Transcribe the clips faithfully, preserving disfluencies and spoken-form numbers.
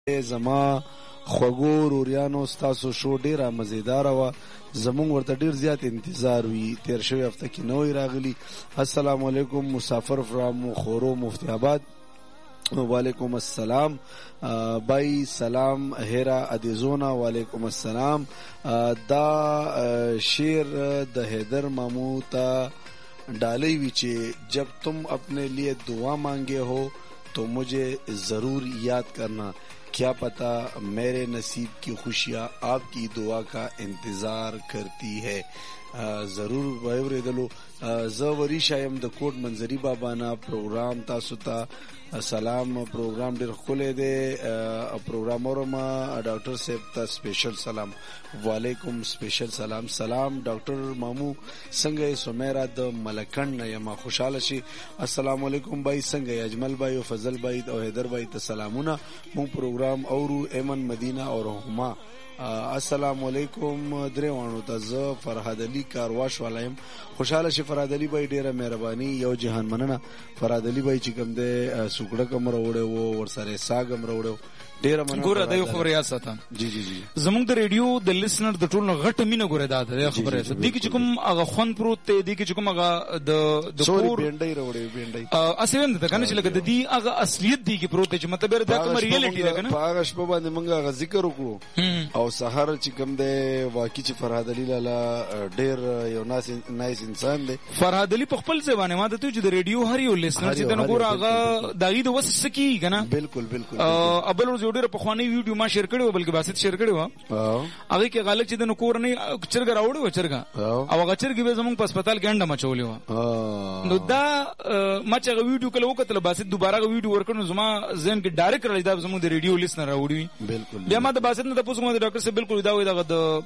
زما خوږو روریانو ستاسو شو ډیره مزیدار و زمونږ ورته ډیر زیات انتظار وی تیر شوی هفته کې نوې راغلی. السلام علیکم مسافر فرام خورو مفتی آباد. وعلیکم السلام بای سلام هیرا ادیزونا. وعلیکم السلام. دا شیر د حیدر مامو تا ڈالی وی چې جب تم اپنے لیے دعا مانگے ہو تو مجھے ضرور یاد کرنا, کیا پتا میرے نصیب کی خوشیاں آپ کی دعا کا انتظار کرتی ہے. ضرور وایوریدلو. زه وریشا یم د کوټ منظری بابا نه پروګرام تاسو ته سلام. پروګرام ډیر ښکلی دی. پروګرام اورما ډاکټر صاحب ته سپیشل سلام. وعلیکم سپیشل سلام. سلام ډاکټر مامو څنګه یې؟ سمیرا د ملکند نه یم. خوشحاله شي. السلام علیکم بای څنګه یې؟ اجمل بای او فضل بای او حیدر بای ته سلامونه. مونږ پروګرام اورو. ایمن مدینه او رحما السلام علیکم. دریوانو ته زه فرهاد علي کارواش والایم. خوشحاله شي فرهاد علي بای, ډیره مهرباني. یو جهان مننه فرهاد علي بای چې کوم دی سوکړه کم راوړی و ورسره ساګ هم راوړی و. ډیره مننه. ګوره د یو خبره ساته جی جی جی زموږ د ریډیو د لیسنر د ټولو غټه مینه ګوره دا ده خبره ده. دغه چې کوم هغه خون پروت دی, دغه چې کوم هغه د د کور بینډای راوړی بینډای اسې وند ته کنه چې لکه د دې هغه اصلیت دی کې پروت دی چې مطلب دا کوم ریالټی ده کنه. هغه شپه باندې موږ هغه ذکر وکړو او سحر چې کوم دی واقعي چې فرهاد علي لالا ډیر یو ناس نایس انسان دی. فرهاد علي په خپل ځوانه ماده ته چې د ریډیو هر یو لیسنر چې د ګوره هغه دغه د وس سکی کنه. بالکل بالکل. ابل ور ډیره په خواني ویډیو ما شیر کړو بلکې باسط شیر کړو. هغه کې غلط چې د نکور نه چرګ راوړو چرګ او هغه چرګ به زمونږ په هسپتال کې انډه مچولې و. نو دا ما چې هغه ویډیو کله وکړل باسط دوباره هغه ویډیو ورکړو زما ذهن کې ډایرکټ راځي دا زمونږ د ریډیو لیسنر راوړي. بالکل. بیا ما د باسط نه تاسو کوم د ډاکټر صاحب بالکل دا وای دا د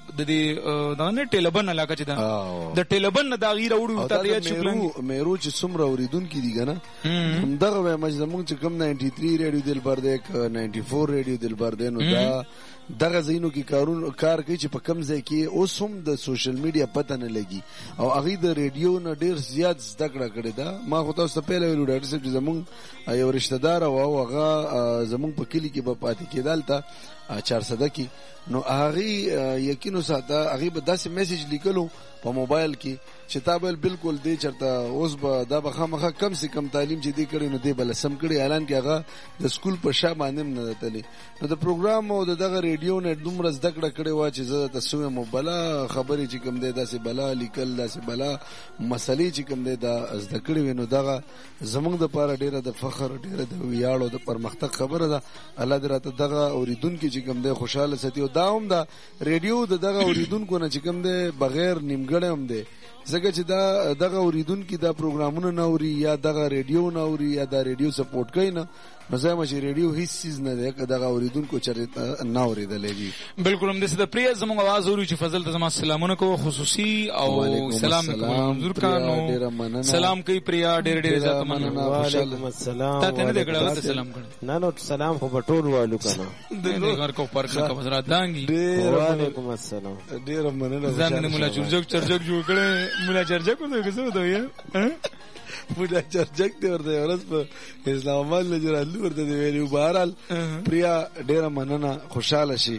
دې دا نه ټیلبن علاقه چې دا د ټیلبن نه دا غیر راوړو ته یاد شو. مېرو چې څومره اوریدونکو دي کنه همدغه مجزمون چې کوم نایمټي تھری ریډیو دلبر دی نایمټي فور ریډیو دلبر دی نو دا دغه زینو کې کارون کار کوي چې په کم ځای کې اوس هم د سوشل میډیا پته نه لګي او هغه د ریډیو نه ډیر زیات زده کړه کړې ده. ما خو تاسو ته پیله ویلو ډاکټر صاحب چې زمونږ یو رشتہ دار او هغه زمونږ په کلی کې به پاتې کېدل ته چار صده کې نو هغه یقینو ساته هغه به داسې میسج لیکلو په موبایل کې چې تابل بالکل دی چرته اوس به دا به خامخا کم سي کم تعلیم چې دی کړي نو دی بل سم کړي اعلان کې هغه د سکول په شا باندې نه دتلی نو د پروګرام او دغه ریډیو نه دومره زده کړه کړي وا چې زه تاسو مو بلا خبرې چې کوم دی داسې بلا لیکل داسې بلا مسلې چې کوم دی دا زده کړي وینو دغه زمونږ د پاره ډیره د فخر ډیره د ویاړو د پرمختګ خبره ده. الله دې راته دغه اوریدونکو چې کوم دی خوشاله ساتي او دا هم دا ریډیو دغه اوریدونکو نه چې کوم دی بغیر نیمګړی هم دی ځکه چې دا دغه اوریدونکو دا پروګرامونه نه اوري یا دغه ریډیو نه اوري یا دا ریډیو سپورټ کوي نه نو زه مې ریډیو هیڅ چیز نه دی که دغه اوریدونکو چرته نه اوریدلې دي. بالکل هم د پریا زموږ आवाज اوري چې فضل ته زما سلامونه کو خصوصي او سلام کوم منظور کانو سلام کوي پریا ډېر ډېر عزت مننه. وعلیکم السلام. ته نه دګړه سلام کړ نه نو سلام خو بټول والو کنه د غر کو پر کا حضرات دانګي. وعلیکم السلام. ډېر مننه. ځان مولا چرجک چرجک جوړ کړي مولا چرجک کو څه څه دوی مولا چرجک ته ورته ورس په اسلام آباد له جوړ ورته دی ویلو. بهرحال پریا ډیره مننه. خوشاله شي.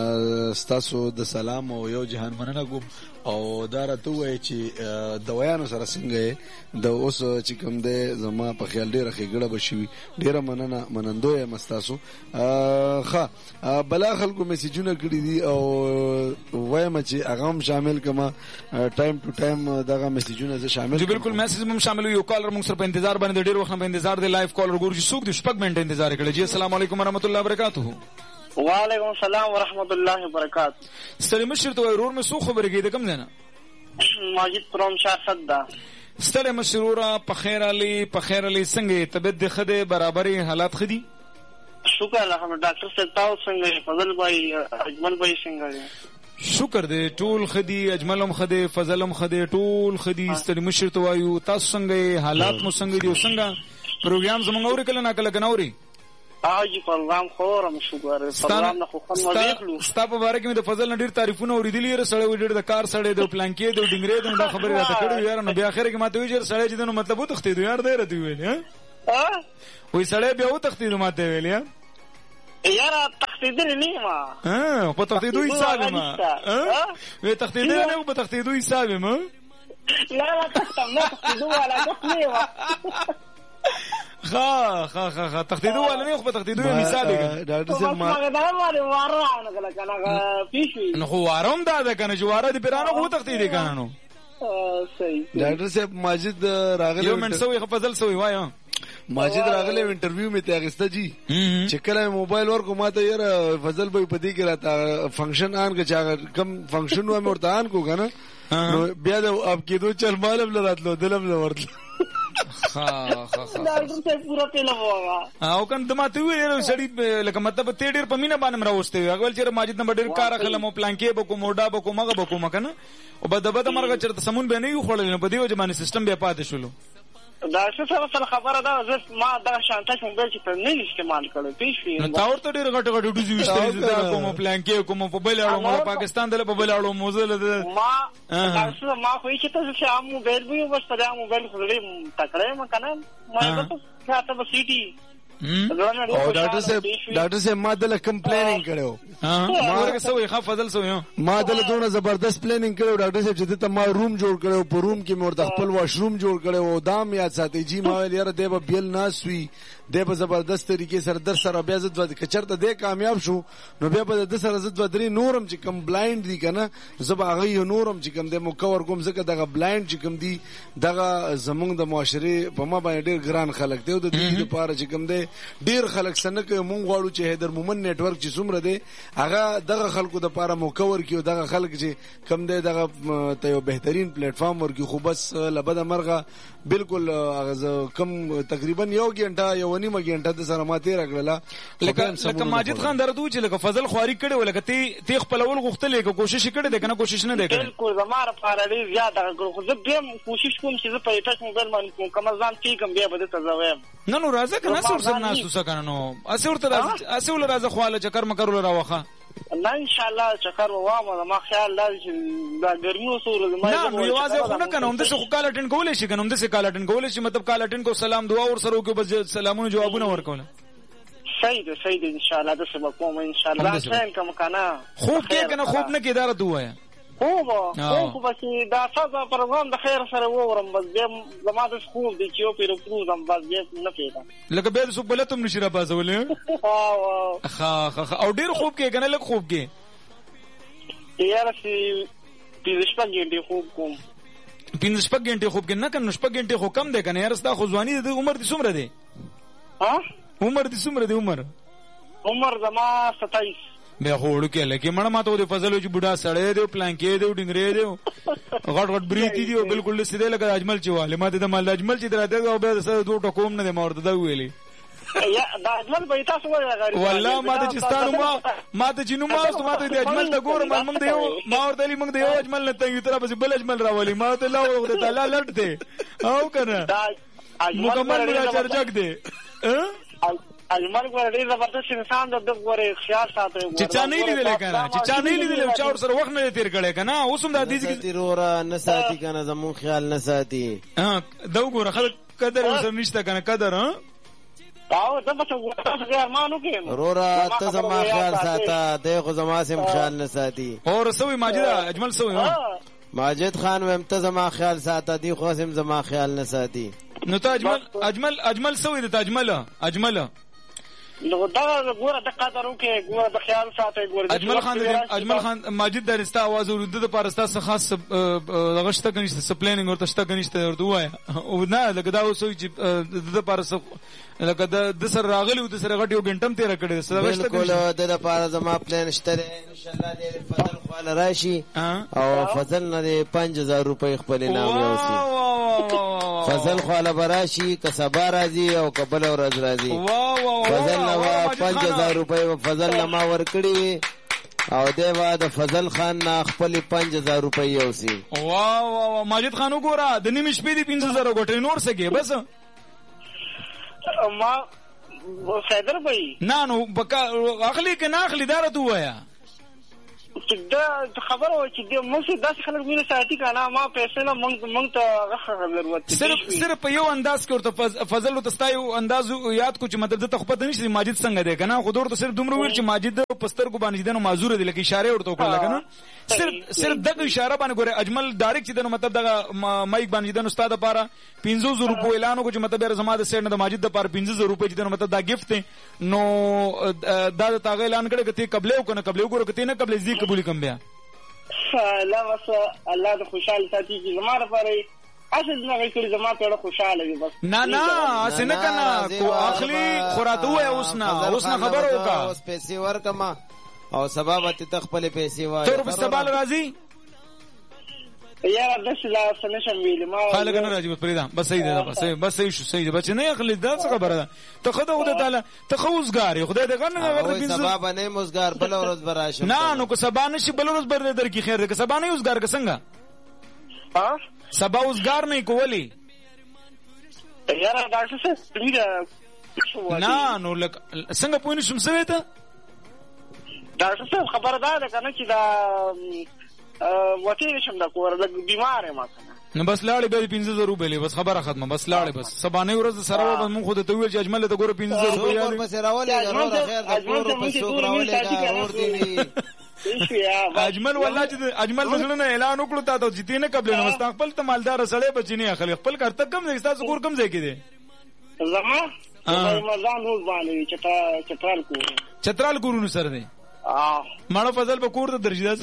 ستاسو د سلام او یو جهان مننه کوم او دا راته وایي چې د ویانو سره څنګه د اوس چې کوم دی زما په خیال ډیره ښېګړه به شي. ډیره مننه منندوی یم ستاسو. ښه بلا خلکو میسیجونه کړي دي او وایم چې هغه هم شامل کما ټایم ټو ټایم دغه میسیجونه زه شامل. جی بالکل میسیج هم شامل یو کالر موږ سره په انتظار باندې ډیر وخت په انتظار دی. لایو کالر ګورځي څوک د شپږ منټه انتظار کړي. جی السلام علیکم ورحمت الله وبرکاتہ. وعلیکم السلام ورحمت الله وبرکاتہ. ستړي مشر ته ورور مې سو خبرې کېده کوم ځای نه؟ ماجد پروم شاه صدا. ستړي مشروره په خیر علي په خیر علي څنګه طبيعت د خده برابرۍ حالات خدي؟ شکر الحمدلله. ډاکټر صاحب تاسو څنګه؟ فضل بھائی اجمل بھائی څنګه؟ شکر دې ټول خدي اجملم خدي فضلم خدي ټول خدي. ستړي مشر ته وایو تاسو څنګه حالات مو څنګه دي او څنګه پروګرام زموږ اوري کله نه کله کناوري؟ آجی پروګرام خورم شکر پروګرام نه خو خن مو دیکلو. ستا په باره کې مې د فضل نه ډیر تعریفونه اوریدلي یاره سړی ډیر د کار سړی د پلانکې د ډنګرې د دا خبرې راته کړې یاره نو بیا اخر کې ماته ویل سړی چې نو مطلب وتښتېدو یار دی راته ویل ها وای سړی بیا وتښتېدو ماته ویل یا یاره تختیدل نه ما ها په تختیدو حساب ما ها وې تختیدل نه په تختیدو حساب ما لا لا تختم نه تختیدو ولا نه ما خا خا خا خا تختیدو ولا نه خو په تختیدو حساب کې ډاکټر صاحب ما ما دا واره واره نه کله کنه پیښوي نو خو وارم دا ده کنه چې واره دې پیرانو خو تختیدې کنه نو صحیح ډاکټر صاحب ماجد راغلی یو منټ سوې فضل سوې وایو ماجد راغلی انټرویو می ته اغسته جی چې کله موبایل ورکو ماته یاره فضل به پدې کې راته فنکشن آن کې چا کم فنکشن و مې ورته آن کو کنه نو بیا د اب کېدو چل مالم لراتلو دلم لورتلو خا خا خا ډاکټر صاحب پورا تل ووا او کنه دما ته ویل سړی لکه مطلب ته ډیر په مینا باندې راوستي اول چې ماجد نه ډیر کار خلمو پلانکې بکو موډا بکو مغه بکو مکنه او بده بده مرګه چرته سمون به نه یو خړل په دیو ځمانه سیستم به پاتې شولو دا څه سره سره خبره ده زه ما دا شانتاج موبایل چې په نه استعمال کړو پیښې نو تا ورته ډیر غټ غټ ډوزي وشته دا کوم پلانکې کوم په بل اړو مو پاکستان دله په بل اړو موزل ده ما تاسو ما خو چې تاسو چې موبایل به بس په موبایل خو دې تکړه ما کنه ما ته څه ته سيټي او ډاکټر صاحب ډاکټر صاحب ما دله کم پلانینګ کړو ما ورګه سوې ښه فضل سوې ما دله دونه زبردست پلانینګ کړو ډاکټر صاحب چې ته ما روم جوړ کړو په روم کې مور د خپل واشروم جوړ کړو او دام یاد ساتي جی ما ویل یاره دی به بیل ناسوي دی به زبردست طریقې سره در سره بیا زد ود کچرته دی کامیاب شو نو بیا به د سره زد ودري نورم چې کم بلایند دي کنه زب هغه نورم چې کم د مکور کوم زکه دغه بلایند چې کم دي دغه زمونږ د معاشره په ما باندې ډیر ګران خلک دی او د دې لپاره چې کم دی ډیر خلک سنه کوي مونږ غواړو چې هیدر مومن نت ورک چې څومره دی هغه دغه خلکو د لپاره مکور کیو دغه خلک چې کم دی دغه ته یو بهترین پلیټ فارم ورکی خو بس لبد مرغه بالکل هغه کم تقریبا یو غنټه یو نیمه غنټه د سره ما تیر کړله لکه لکه ماجد خان درته چې لکه فضل خواري کړي ولکه تی تی خپل ول غختلې کو کوشش کړي ده کنه کوشش نه ده کړي بالکل زماره فارالي زیاده خو زه به کوشش کوم چې زه په ټاچ موبایل باندې کوم ځان تی کوم بیا به ته زویم نه نو راځه کنه سر سر ناسو سکنه نو اسه ورته راځه اسه ول راځه خواله چکر مکر ول راوخه نه ان شاء الله چکر وامه ما خیال لري چې دا ګرمو سور ما نه نو یوازې خو نه کنه هم د څه کال اټن کولې شي کنه هم د څه کال اټن کولې شي مطلب کال اټن کو سلام دعا ور سره کو بس سلامونه جوابونه ورکول صحیح ده صحیح ده ان شاء الله د سبا کوم ان شاء الله څنګه کوم کنه خوب کې کنه خوب نه کې اداره دوایا خوب خوب بس دا څه پروګرام د خیر سره وورم بس دې زما د خوب دي چې یو پیر پروګرام بس دې نه پیدا لکه به سو بلتم نشي را بازولې خا خا او ډیر خوب کې کنه لک خوب کې یاره چې پینځه شپږ غنټې خوب کوم پینځه شپږ غنټې خوب کې نه کنه شپږ غنټې خو کم ده کنه یار ستا خو ځواني د عمر دي څومره دی ها عمر دي څومره دی عمر عمر زما ستایس به هوړو کې لکه مړه ماته د فضل چې بوډا سړې دی پلانکې دی ډنګرې دی غټ غټ بریتی دی بالکل سیده لکه اجمل چې واله ماته د مال اجمل چې دراته او به سره دوه ټکوم نه دی مورته دا ویلي یا دا اجمل به تاسو وایي والله ماته چې ستانو ما ماته چې نو ما ماته د اجمل د ګور موږ دیو ما ورته موږ دیو اجمل نه ته یو تر به بل اجمل راولي ما ته لا وخت ته لا لټ دی او کنه مکمل را چرچک دی اجمل ګور ډیر زبردست انسان د دغه خیال ساتي چې چا نه لیدل کنه چې چا نه لیدل چا ور سره وخت نه تیر کړي کنه اوس هم د دې کې تیرورا نه ساتي کنه زمون خیال نه ساتي ها دا وګوره خلک قدر وسر نشته کنه قدر ها او دا به څنګه ارمانو کې رورا ته زما خیال ساته دغه زما سم خیال نه ساتي اور سوي ماجد اجمل سوي ماجد خان ویم ته زما خیال ساته دی خو سم زما خیال نه ساتي نو ته اجمل اجمل اجمل سوي د اجمل اجمل نو دا ګوره د قدر وکي ګوره د خیال ساتي ګوره اجمل خان اجمل خان ماجد درستا आवाज ورود د پارستا څخه خاص غشته کنيشته سپلینینګ ورته شته کنيشته ورته وایا او نه لکه دا اوسوي چې د پارس لکه د سر راغلی او د سر غټ یو غنټم تیر کړی سره غشته بالکل د پارس ما پلان شته ان شاء الله دې فضل خپل راشي او فضل نه پنځه هزار روپۍ خپل نام یوسي فضل خپل براشي کسبا راځي او قبل ورځ راځي فضل نو پنځه هزار روپۍ فضل ما ور کړی او دیوا د فضل خان نه خپل پنځه هزار روپۍ یوسي وا وا ماجد خان وګوره د نیمه شپې دی پنځه هزار غټې نور سګي بس ما صدر بھائی نه نو بکا اخلي که نه اخلي دار تو وایا چې دا خبره و چې د موږ داسې خلک ویني ساتي کنه ما پیسې نه موږ موږ ته غوښه ضرورت صرف صرف په یو انداز کې ورته فضل ته ستایو انداز یاد کو چې مدد ته خو پته نشي ماجد څنګه دی کنه خو ورته صرف دومره ویل چې ماجد پستر کو باندې دنه معذور دی لکه اشاره ورته وکړه کنه صرف صرف دغه اشاره باندې ګوره اجمل ډایرکټ چې دنه مطلب دغه مایک باندې دنه استاد لپاره پنځه زره روپۍ اعلان وکړو چې مطلب زما د سیټ نه د ماجد لپاره پنځه زره روپۍ چې دنه مطلب دا ګفت نو دا د تاغه اعلان کړه کته قبله وکنه قبله وګوره کته نه قبله زی قبول کم بیا لا بس الله د خوشاله ساتي چې زما لپاره اصل نه کړی زما ته خوشاله وي بس نه نه اسنه کنه کو اخلي خوراتو اوس نه اوس نه خبر وکا اوس پیسې ورکما او سبب ته تخپل پیسې وای تر په سبال راځي یاره د څه لا سنشم ویل ما خلک نه راځي بس پریدا بس صحیح ده بس بس صحیح شو صحیح ده بچ نه اخلي دا څه خبره ده ته خدای خدای تعالی ته خوزګار خدای دې غن نه ورته سبب نه موزګار بل ورځ براشه نه نو کو سبا نشي بل ورځ بر در کی خیر ده سبا نه اوسګار څنګه ها سبا اوسګار نه کولی یاره ډاکټر صاحب نه نو لک څنګه پوینې شم سوي ته ډاکټر صاحب خبره ده کنه چې دا وته شم دا کور د بیمار ما کنه نو بس لاړې به پنځه زره روپۍ بس خبره ختمه بس لاړې بس سبانه ورځ سره به مون خو ته ویل چې اجمل ته ګوره پنځه زره روپۍ یاله بس راولې غنور خیر د کور په شو راولې ور دي اجمل والله چې اجمل مسلمان اعلان وکړو تا ته چې تینه قبل نو مستقبل ته مالدار سړی بچینه خپل خپل کار ته کم نه تاسو کور کم ځای کې دي زما رمضان روز باندې چتا چترال کو چترال ګورونو سره دی ماړه فضل په کور ته درځي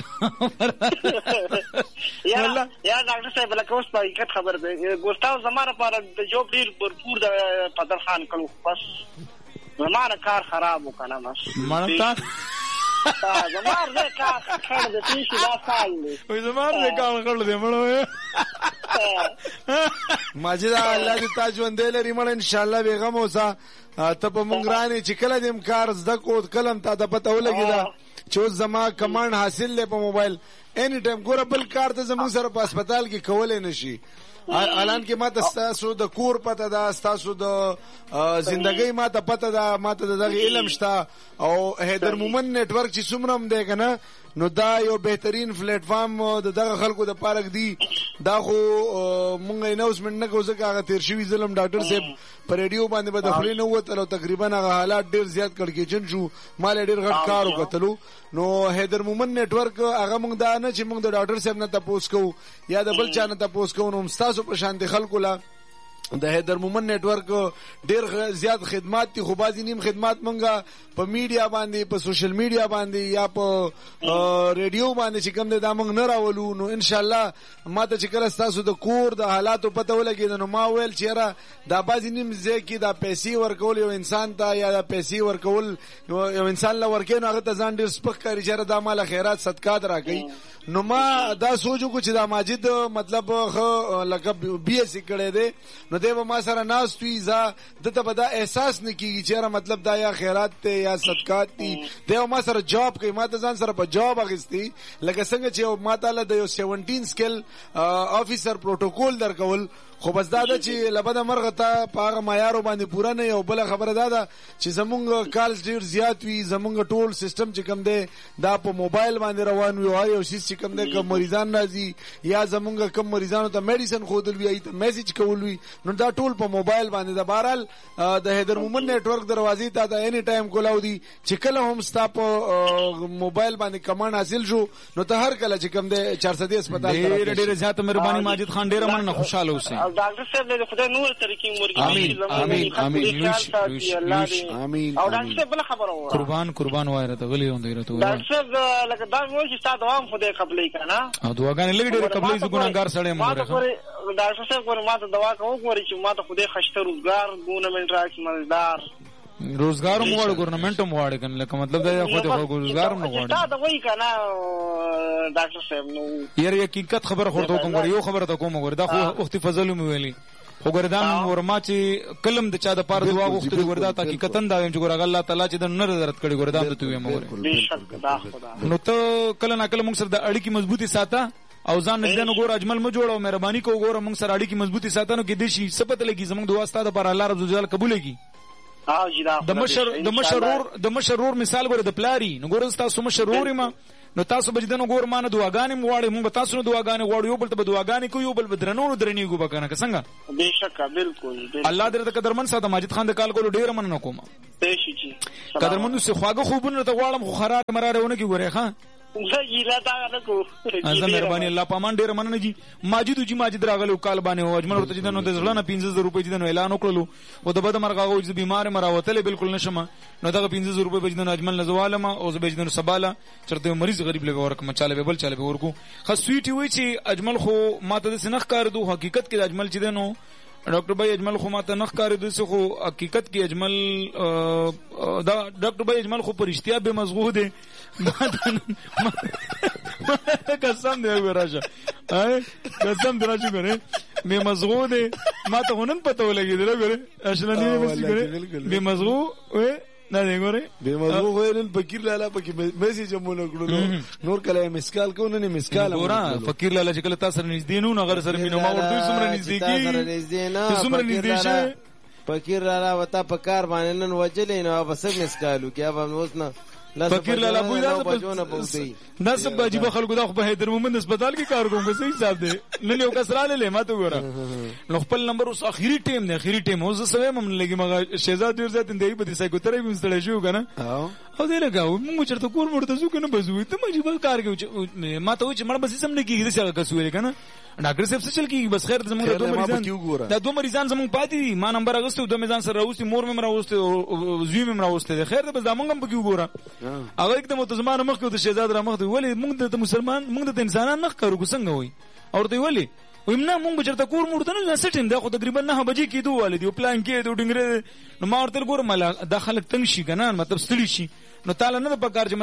یا یا ډاکټر صاحب لکه اوس په حقیقت خبر ده ګوستاو زماره پر د جوب ډیر برپور د پدر خان کلو بس زماره کار خراب وکنه بس ماړه تا زماره نه کار خړ د تیشي دا سال دی وای زماره نه کار خړ دی مړو ماجد الله دې تا ژوند لري مړ ان شاء الله بیغم اوسه ته په مونږ رانه چې کله دې امکار زده کو کلم تا د پته ولګی دا چې زما کمانډ حاصل لې په موبایل اني ټایم ګور بل کار ته زموږ سره په هسپتال کې کولای نشي الان کې ماته تاسو د کور پته دا تاسو د ژوندۍ ماته پته دا ماته دغه علم شته او هیدر مومن نت ورک چې څومره دی کنه نو دا یو بهترین پلیټ فارم د دغه خلکو د پارک دی دا خو مونږ اناونسمنت نه کوو ځکه هغه تیر شوی ظلم ډاکټر صاحب پر ریډیو باندې به د خپل نو وته تقریبا هغه حالات ډیر زیات کړکېچن شو مال ډیر غټ کار وکړلو نو هیدر مومن نت ورک هغه مونږ دا نه چې مونږ د ډاکټر صاحب نه تاسو کوو یا د بل چا نه تاسو کوو نو تاسو په شان دي خلکو لا د هیدر مومن نت ورک ډیر زیات خدمات دي خو بازي نیم خدمات مونږه په میډیا باندې په سوشل میډیا باندې یا په ریډیو باندې چې کوم د مونږ نه راولو نو ان شاء الله ماته چې کله تاسو د کور د حالاتو پته ولګي نو ما ویل چې را دا بازي نیم ځکه دا پیسې ورکول یو انسان ته یا دا پیسې ورکول یو انسان له ورکې نو هغه ته ځان ډیر سپک کاری چې دا مال خیرات صدقات راکړي نو ما دا سوچو کو چې دا ماجد مطلب خو لکه بي اس کړي دي نو دیو ما سره ناس توي ز دته به دا احساس نه کیږي چې مطلب دا یا خیرات ته یا صدقات دي دیو ما سره جاب کوي ما ته ځان سره په جاب اغستی لکه څنګه چې ما تعالی د یو سیونټین سکل افیسر پروتوکول درکول خو بس دا د چې لبد مرغه ته پاغه معیار باندې پورا نه یو بل خبره ده دا چې زمونږ کال ډیر زیات وي زمونږ ټول سیستم چې کوم دی دا په موبایل باندې روان وي او یو شیس چې کوم دی کوم مریضان راځي یا زمونږ کوم مریضانو ته میډیسن خودل وي ته میسج کول وي نو دا ټول په موبایل باندې د بهرال د هیدر مومن نت ورک دروازې ته د اني ټایم کولاو دي چې کله هم ستا په موبایل باندې کمانډ حاصل شو نو ته هر کله چې کوم دی چار سو هسپتال ډیر ډیر زیات مهرباني ماجد خان ډیر مننه خوشاله اوسئ ډاکټر صاحب له خدای نور طریقې مرګي امين امين امين امين او ډاکټر صاحب بل خبره و قربان قربان وای راته غلي وندې راته ډاکټر صاحب لکه دا مو چې تاسو دوام خدای قبلې کنا او دواګانې لګ ډېر قبلې ز ګونګار سړې مور ډاکټر صاحب ګور ما ته دوا کوم ګوري چې ما ته خدای خشته روزګار ګورنمنت راکې مالدار روزګار مو وړ ګورنمنت مو وړ کنه لکه مطلب دا خو د روزګار مو وړ دا دا وای کنه ډاکټر صاحب نو یاره حقیقت خبر خورته کوم ګور یو خبره ته کوم ګور دا خو وخت فضل مو ویلي خو ګردان ورما چې کلم د چا د پاره دعا غوښتل ګوردا حقیقتن دا چې ګور الله تعالی چې د نر درت کړي ګردان ته وي مور نو ته کله نه کله موږ سره د اړیکی مضبوطی ساته او ځان نږدې نو ګور اجمل مو جوړو مهرباني کو ګور موږ سره اړیکی مضبوطی ساتنو کې د شي سپت لګي زموږ دعا ستاسو پر الله رب جل قبول کړي د مشر د مشرور د مشرور مثال ګور د پلاری نو ګور تاسو مشرور ما نو تاسو به دنه ګور مان دعاګانې مواړې موږ تاسو نو دعاګانې غواړو یو بل ته دعاګانې کوو یو بل بدرنونو درنیګو بکنه که څنګه بهشکه بالکل الله دې ته قدرمن ساته ماجد خان د کال کولو ډیر مننه کوم پېشي چی قدرمنو سه خواږه خوبونه ته غواړم خو خراب مرارهونه کی ګوره ها زګیلا تا نکو ازه مهرباني الله پامان ډیر مننه جی ماجد جی ماجد راغلو کال باندې او اجمل ورته جنو د زړه نه پنځه زره روپۍ جنو اعلان وکړلو او د بده مرغه چې بیمار مراوتل بالکل نشم نو دا پنځه زره روپۍ جنو اجمل نزوالما او زه بجنو سباله چرته مریض غریب لګ ورک مچاله بل چاله ورکو خصویټي وی چې اجمل خو ماته د سنخ کار دو حقیقت کې اجمل چې دنو ډاکټر بھائی اجمل خو ماته نخ کار دو خو حقیقت کې اجمل دا ډاکټر بھائی اجمل خو پرشتیا به مزغو دي قسم دی ورشه اي قسم دراشي ګره به مزغو دي ماته هنن پته ولګیدل ګره اصلاني مې ګره به مزغو وې نه دی ګوره به مزغو غوینن فقیر لالا پکې میسج مونږ کړو نور کله مسکال کو نه مسکال ګوره فقیر لالا چې کله تاسو نږدې نو نغر سره مینو ما ورته سمره نږدې کی سمره نږدې شه فقیر لالا وتا په کار باندې نن وجلې نو بس مسکالو کې اب اوس نه فقیر لالا بوی دا دا سب عجیب خلکو دا خو په حیدر مومند هسپتال کې کار کوم صحیح حساب دی نن یو کس را لې ما ته ګوره نو خپل نمبر اوس اخیری ټیم دی اخیری ټیم اوس سوي مم لګي مګه شهزاد ور ذات دی په دې سایکوترپي مستړی شو کنه او دې لګاو موږ چرته کور مرته زو کنه بزوي ته مجبور کار کوي ما ته و چې مړ بس سم نه کیږي څنګه کسوي کنه ډاکټر صاحب څه چل کیږي بس خیر زموږ دوه مریضان دا دوه مریضان زموږ پاتې دي ما نمبر اغستو دوه مریضان سره راوستي مور مې راوستي او زوی مې راوستي خیر بس دا مونږ هم پکې وګوره هغه एकदम ته زمانه مخ کې د شهزاد را مخ دی ولی موږ د مسلمان موږ د انسانان نه کارو څنګه وای او ته ولی ویمنا موږ چرته کور مرته نه سټیم دا خو تقریبا نه بجې کېدو والدي پلان کې دوه ډنګره نو ما ورته ګورم مله د خلک تنگ شي کنه مطلب ستړي شي نو تعالی نه په کار چې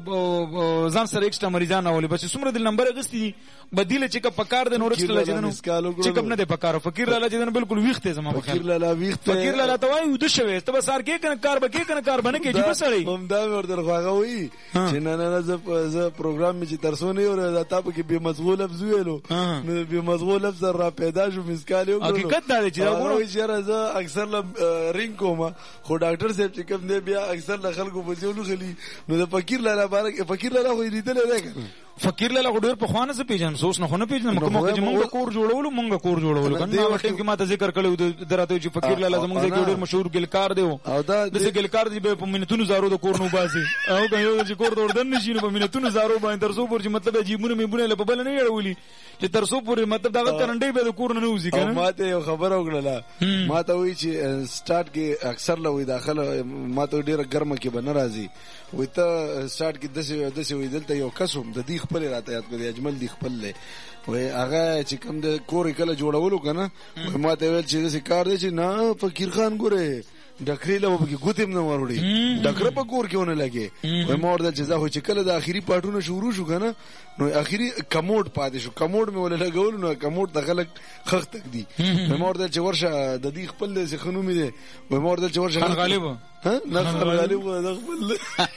مطلب ځان سره ایکسټرا مریضان اولي بس څومره د نمبر غستې بدیله چې په کار د نور څه لږه چې کوم نه د پکار فقیر لاله چې بالکل ویخته زما په فقیر لاله ویخته فقیر لاله ته وای ود شوي ته بس ار کې کنه کار به کې کنه کار باندې کې چې بس اړي هم دا ورته خواغه وي چې نه نه ز پروګرام می چې ترسونه او دا تاسو کې به مشغول لفظ ویلو نو به مشغول لفظ را پیدا شو مسکال یو حقیقت دا چې دا ګورو چې زه اکثر رینګ کوم خو ډاکټر صاحب چې کوم دی بیا اکثر خلکو په ځولو خلی نو د فقیر لاله بارک فقیر لاله خو لیدل نه فقیر لاله ډېر په خوانه څه پیژن سوس نه خو نه پیژن کوم چې مونږ کور جوړولو مونږ کور جوړولو کنه دا وخت کې ما ته ذکر کړو درته چې فقیر لاله زموږ ځای کې ډېر مشهور ګلکار دی او دا د ګلکار دی په منتونو زارو د کور نو باسي او یو چې کور دوردن نشي نو په منتونو زارو باندې ترسو پور چې مطلب جیبونه مې بونه په بل نه یړولي چې ترسو پور مطلب دا کرنټي به د کور نه وځي کنه ما ته یو خبر وکړه ما ته وی چې سٹارټ کې اکثر لوي داخله ما ته ډېر ګرمه کې بن راځي وي ته سٹارټ کې دسه دسه وی دلته یو قسم د دې خپل راته یاد کړی اجمل دی خپل له وای هغه چې کوم د کور کله جوړولو کنه ما ته ویل چې دسه کار دی چې نه فقیر خان ګوره ډکری له وبګي ګوتیم نه وروړي ډکره په کور کې ونه لګي وای مور د جزا خو چې کله د اخیری پټونه شروع شو کنه نو اخیری کموډ پاتې شو کموډ مې ول لګول نو کموډ د خلک خخ تک دي وای مور د چورشه د دې خپل له خنو مې دي وای مور د چورشه غالب ها نه غالب د خپل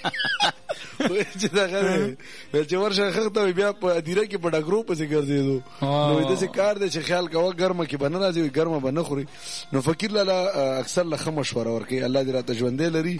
وای چې دا غره چې ورشه خخ ته بیا په ادیره کې په ډګرو په څیر ګرځېدو نو د څه کار دی چې خیال کاوه ګرمه کې بن راځي ګرمه بن خوري نو فقیر لاله اکثر له مشوره ورکي الله دې راته ژوندې لري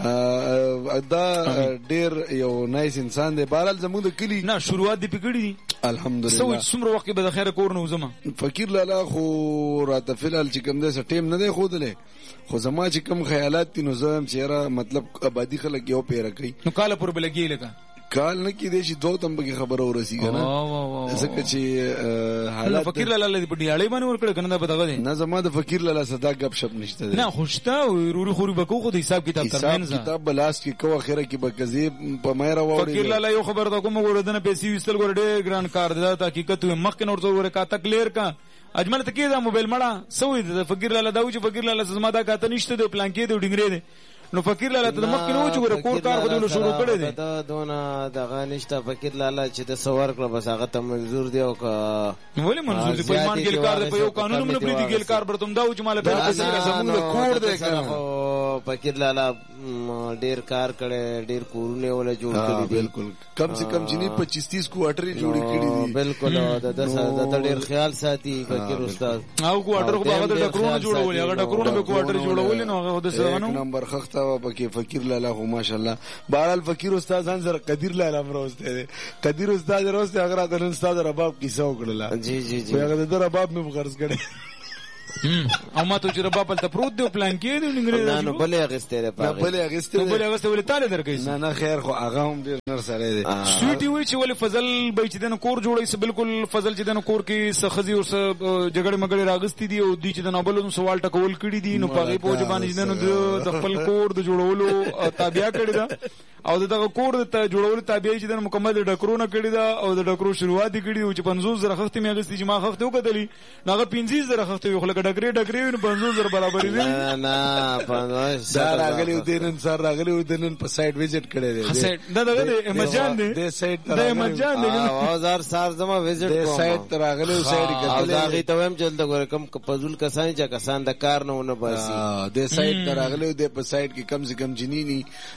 دا ډېر یو نایس انسان دی بهرحال زموږ د کلی نه شروعات دی پکړی دي الحمدلله سوچ څومره وخت به د خیر کور نه وزما فقیر لاله خو راته فلال چې کوم دې ټیم نه دی خودلې خو زما چې کوم خیالات دي نو زم چیرې مطلب آبادی خلک یو پیره کوي نو کال پر بلګی لګا کال نه کې دې شي دوه تم به خبره ورسی کنه ځکه چې حالات فقیر لاله دې په ډیاړې باندې ورکړ کنه به دغه نه زما د فقیر لاله صدا غب شپ نشته نه خوشتا وروري خوري بکو خو د حساب کتاب ترمنځ کتاب بلاس کې کو اخره کې به کذیب په مې را وړي فقیر لاله یو خبر دا کوم ورودنه پیسې وستل ګور ډېر ګران کار دی دا حقیقت مخ کې نور څور کا تکلیر کا اجمل ته کې دا موبایل مړه سوې د فقیر لاله دا و چې فقیر لاله زما دا کاته نشته د پلان کې د ډنګرې دی نو فقیر لاله ته مخ کې نو چې ګور کور کار بدلو شروع کړی دی دا دونه دغه نشته فقیر لاله چې د سوار کړ بس هغه ته منظور دی او کا ولې منظور دی په ایمان کې کار دی په یو قانون منو پری دی کار برتم دا و چې مال په پیسې زموږ کور دی کنه فقیر لاله ډیر کار کړي ډیر کورونه ولا جوړ کړي دي بالکل کم سے کم جنې پچیس تیس کوارټرې جوړې کړي دي بالکل د د ډیر خیال ساتي فقیر استاد او کوارټر خو هغه د ډکرونو جوړول هغه ډکرونو به کوارټر جوړول نو هغه د سره نو نمبر خخته و پکې فقیر لالا خو ماشاءالله بهرحال فقیر استاد ځان سره قدیر لالا راوسته دی قدیر استاد راوسته هغه راته نن استاد رباب کیسه وکړله جی جی جی هغه د رباب مې غرض کړي او ما ته چې رباب ته پروت دی پلان کې دی انګریزي نه نو بلې اغستې ده نه بلې اغستې ده بلې اغستې ولې تاله درکې نه نه خیر خو هغه هم ډیر نر سره دی سویټي وی چې ولې فضل به چې دنه کور جوړي سه بالکل فضل چې دنه کور کې سخزي او جګړه مګړه راغستې دي او دوی چې د نوبل سوال ټکول کړي دي نو پاغي پوج باندې دنه د خپل کور د جوړولو تابع کړي دا او دغه کور د جوړولو تابع چې دنه مکمل ډکرونه کړي دا او د ډکرو شروعات کړي او چې پنځوس زره خښتې مې اغستې چې ما خښتې وکړلې ناغه پنځه زره خښتې خو لکه ډکرې ډکرې پنځوس زره برابر دي نه نه پنځوس دا راغلی د نن سر راغلی د نن په سایت وزټ کړی دی دا دغه د امجان دی د سایت د امجان دی او زار سار زما وزټ کوم د سایت راغلی سایت کتل او دا غي ته هم چلته ګور کم پزول کسان چې کسان د کار نه ونه باسي د سایت راغلی د په سایت کې کم سے کم جنینی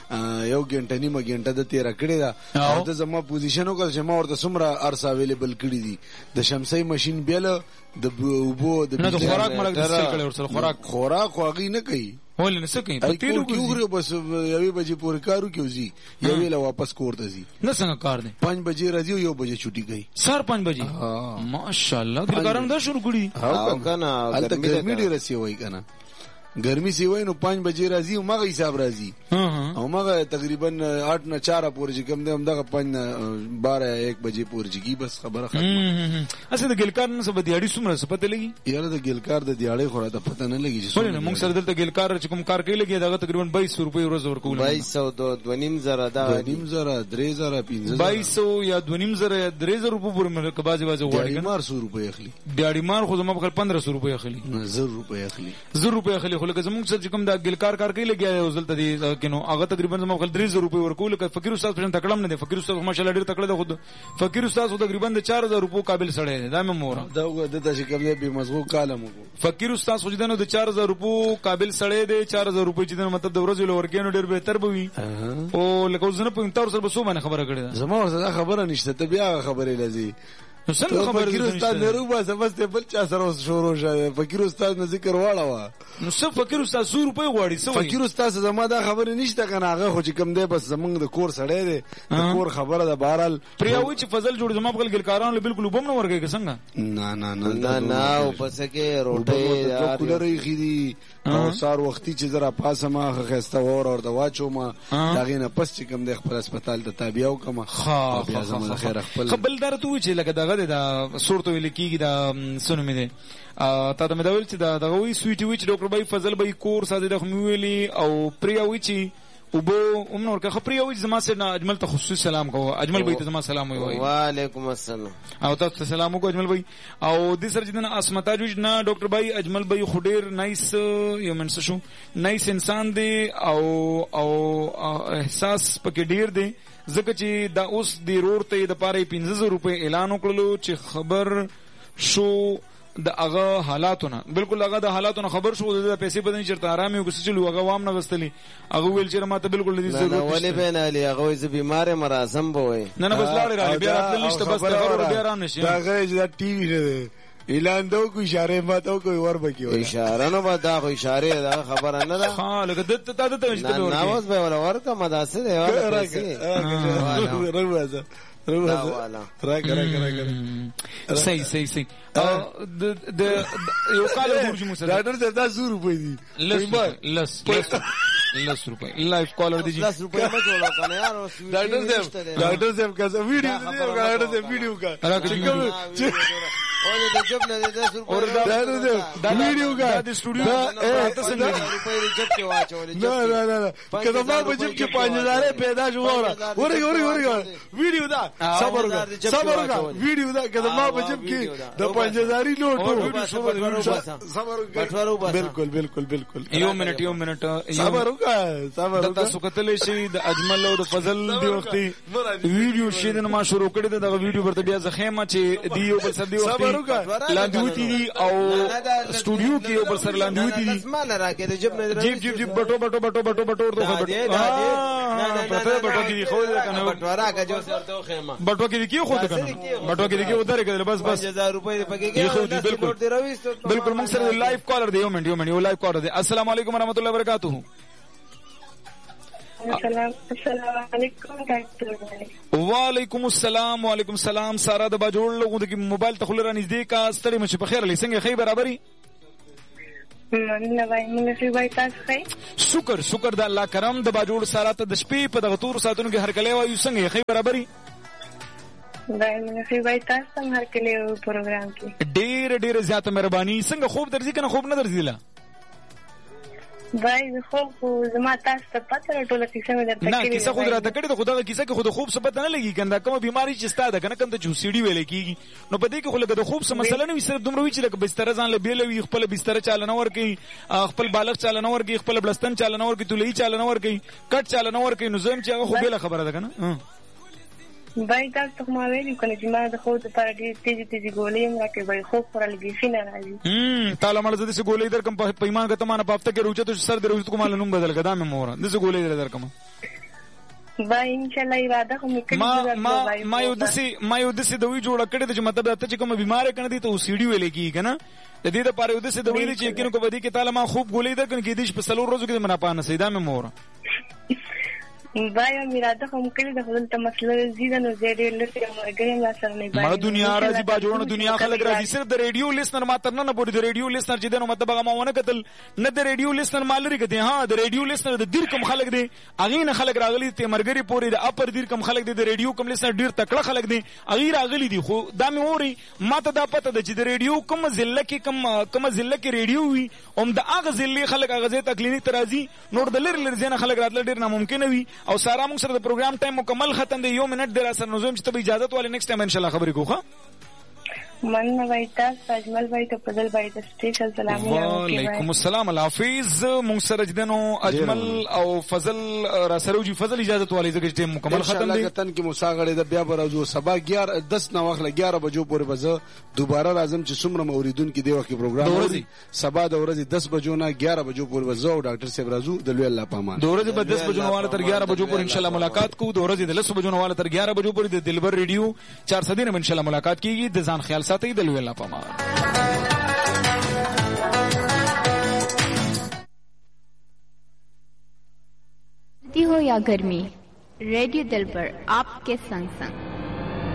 یو غنټه نیمه غنټه د تیر کړی دا او د زما پوزیشن وکړ چې ما ورته سمره ارس اویلیبل کړی دي د شمسي ماشين بیل د وبو د نه خوراک مړک د څه کړي ورسره خوراک خوراک واغې نه کوي ولې نه سکه په تیرو کې بس یوې بجې پورې کارو کوي یوې لا واپس کوړته زی نه څنګه کار دی پنځه بجې راځي یو بجې چھٹی کوي سر پنځه بجې ماشاءالله د کارم دا شروع کړی او کنه الته ګرمي ډیره سی وای کنه ګرمي سی وای نو پنځه بجې راځي او مغه حساب راځي او مغه تقریبا آٹھ نه چار پورې چې کم دی هم دغه پنځه بارہ ایک بجې پورې چګي بس خبره ختمه اسه د ګلکار نه سبا دیاړي سمره سپته لګي یاره د ګلکار د دیاړي خو راته پته نه لګي چې ولې موږ سره دلته ګلکار چې کوم کار کوي لګي دغه تقریبا بایس روپۍ ورځ ورکول بایس او دو نیم زره دا نیم زره درې زره پنځه بایس یا دو نیم زره یا درې زره روپۍ پورې مله کبازي بازي وړي مار سو روپۍ اخلي دیاړي مار خو زما په پندرہ سو روپۍ اخلي زر روپۍ اخلي زر روپۍ اخلي خو لکه زموږ سره چې کوم دا ګلکار کار کوي لګي او زلته دي کینو هغه تقریبا زما خپل درې زره روپۍ ورکول ک فقیر استاد پرن تکړم نه دي فقیر استاد ماشاءالله ډیر تکړه ده خود فقیر استاد خو تقریبا د چار زره روپۍ قابل سړی دی دا مې مور دا د تاسو کوم دی به مزغو کالم فقیر استاد خو دنه د چار زره روپۍ قابل سړی دی چار زره روپۍ چې دنه مطلب د ورځې لور کینو ډیر به تر بوي او لکه زنه په تور سره بسو باندې خبره کړې ده زما ورته خبره نشته ته بیا خبرې لذي نو څنګه خبر فقیر استاد نه روبه سمسته بل چا سره شروع شوه فقیر استاد نه ذکر واړه نو څه فقیر استاد سو روپۍ غواړي څه فقیر استاد زما دا خبره نشته کنه هغه خو چې کم دی بس زمونږ د کور سړی دی د کور خبره ده بهرحال پریاوي چې فضل جوړ زما خپل ګلکارانو بالکل وبم نه ورګي څنګه نه نه نه نه نه او پس کې روټي یار کولرې خېدي او سار وختي چې زرا پاسه ما خسته ور اور د واچو ما داغه نه پس چې کم دی خپل هسپتال ته تابع او کما بیا زما خیر خپل خپل درته چې لکه دغه د صورت ویل کیږي دا سونو مې ده تا ته مې دا ویل چې دا دغه وی سویټي وی چې ډاکټر بای فضل بای کور ساده د خمویلی او پریا وی چې وبو عمر که خبري وي زما سره اجمل ته خصوصي سلام کو اجمل بای ته زما سلام وي وعلیکم السلام او تاسو سلام کو اجمل بای او د سر جنا اسمتا جو نه ډاکټر بای اجمل بای خډیر نایس یو منس شو نایس انسان دی او او احساس پکې ډیر دی زکه چې دا اوس دی رور ته د پاره پنځه زره روپۍ اعلان وکړلو چې خبر شو د هغه حالاتونه بالکل هغه د حالاتونه خبر شو د پیسې بدن چرته آرامي وکړي چې لوګه وام نه غستلی هغه ویل چې ماته بالکل دې ضرورت نه ولې به نه علي هغه زه بیمار مراسم بوي نه نه بس لاړ راځي بیا راتل نشته بس ته بیا را نشي دا غي دا ټي وي نه اعلان دو کو اشاره ماته کوئی ور بکی اشاره نو بدا خو اشاره دا خبره نه ده ها لکه د ته ته ته نه ناوس به ولا ورکه مداسه دی ولا راځي راځي راځه راګه راګه راګه صحیح صحیح صحیح د د یو کال ورجو مسله ډاکټر ته دا زور روپۍ دي لس لس لس روپۍ لایف کالر دی لس روپۍ ما جوړا کنه یار ډاکټر صاحب ډاکټر صاحب کا ویډیو دی ډاکټر صاحب ویډیو کا اوله د جب نه د دس روپۍ اور ډاکټر صاحب ویډیو کا د سټوډیو ته څنګه روپۍ جب کې واچول نه نه نه کله ما په جب کې پنځه هزار پیدا شو وره ورګ ورګ ورګ ویډیو دا صبر وکړه صبر وکړه ویډیو دا کله ما په جب کې د پنځه هزار نوټ صبر وکړه بالکل بالکل بالکل یو منټ یو منټ صبر وکړه صبر وکړه تاسو کتلې شي د اجمل او د فضل دی وختي ویډیو شې ما شروع کړی دا ویډیو ورته بیا زخمه چې دی یو بل سر دی وختي لاندوتی دي او سټوډیو کې یو بل سر لاندوتی دي اسمان راکې د جب نه جیب جیب جیب بټو بټو بټو بټو بټو ورته خبر نه پته بټو کې خو دا کنه بټو راکې جو سره خیمه بټو کې کې خو دا کنه بټو کې کې ودار کې بس بس پنځه هزار روپۍ پکې کې بالکل بالکل موږ سره لایو کالر دی یو منټ یو منټ یو لایو کالر دی السلام علیکم ورحمت الله وبرکاتہ السلام علیکم ډاکټر. وعلیکم السلام. وعلیکم السلام. سارا د باجوړ لغون د موبایل ته خلره نږدې کا ستړي مشه په خیر لې څنګه خې برابرۍ؟ مننه وای موږ شي وای تاسو خې. شکر شکر د الله کرم. د باجوړ سارا ته د شپې په دغه تور ساتونو کې هر کله وایو څنګه خې برابرۍ؟ دای موږ شي وای تاسو هر کله پروګرام کې ډېر ډېر زیاته مهرباني. څنګه خوب درځي کنه خوب نه درځي؟ لا بای خو خو زما تاسو ته پته ټوله کیسه مې درته کړې. نه کیسه خو درته کړې ده، خدای کیسه کې خو د خوب څه پته نه لګي کنده کومه بیماری چې ستا ده کنه کوم ته چوسیډي ویل کیږي نو په دې کې خو لګه د خوب څه مسله نه وي، صرف دومره وی چې لکه بستر ځان له بیلوي خپل بستر چاله نه ور کوي، خپل بالغ چاله نه ور کوي، خپل بلستان چاله نه ور کوي، تولې چاله نه ور کوي، کټ چاله نه ور کوي. نو زم چې هغه خو بیل خبره ده کنه. بای تاسو ما ویلي کنه چې ما د خوب لپاره ډېر تیزی تیزی ګولۍ هم راکړې، بای خوب خورل بیخي نه راځي. هم تعالی مړه زه داسې ګولۍ درکم په پیمان که ته مانه په هفته کې روچته سر دې روچت کومه نوم بدل کړه دا مې موره داسې ګولۍ در درکم. بای انشاءالله اراده خو مې کړې ما ما ما یو داسې ما یو داسې دوی جوړه کړې ده چې مطلب ته چې کومه بیمار کنه دي ته اوسیډي ویل کېږي کنه د دې لپاره یو داسې دوی چې یقین کو بدی کې تعالی ما خوب ګولۍ درکړ کې دې په څلور ورځو کې منا پانه سیدا مې موره. بای میراده هم کړی د خپل ته مسله زیاده نو زیاده لته مرګریم لا سره نه بای مړه دنیا راځي باجوړه دنیا خلک راځي. صرف د ریډیو لیسنر ماتر نه نه پوری د ریډیو لیسنر چې دنو مطلب هغه ما ونه کتل نه د ریډیو لیسنر مالري کته. ها د ریډیو لیسنر د دیر کم خلک دي اغه نه خلک راغلي ته مرګري پوری د اپر دیر کم خلک دي د ریډیو کم لیسنر ډیر تکړه خلک دي اغه راغلي دي. خو دا مې اوري ماته دا پته ده چې د ریډیو کم ضلع کې کم کم ضلع کې ریډیو وي هم د اغه ضلع خلک اغه ځای تکلینیک ترازی نور د لری لری ځنه خلک راتل ډیر ناممکن وي. او سارا موږ سره پروګرام ټایم مکمل ختم دی، یو منټ در اثر نظم چې ته اجازه والی نیکسٹ ټایم ان شاء الله خبرې کوخه. مننه وای تاسو اجمل وای ته بدل وای ته سپیشل سلام علیکم. وعلیکم السلام الحافظ. مونږ سره جدنو اجمل او فضل را سره جی فضل اجازه والی زګ ټیم مکمل ختم دی. تن کې مساغړې د بیا برازو سبا اګیار دس نه وخت اګیار بجو پورې بزه دوباره لازم چې څومره موریدون کې دی وخت پروګرام ورځي سبا د ورځې دس بجو نه اګیار بجو پورې بزه او ډاکټر صاحب رازو د لوی الله پامان د ورځې په دس بجو والا تر اګیار بجو پورې ان شاء الله ملاقات کوو. د ورځې د لس بجو والا تر اګیار بجو پورې د دلبر ریډیو چار سو دین ان شاء الله ملاقات کیږي. د ځان خیال ساتئ د لوی الله پامان. सर्दी हो या गर्मी, रेडियो दिल पर आपके संग संग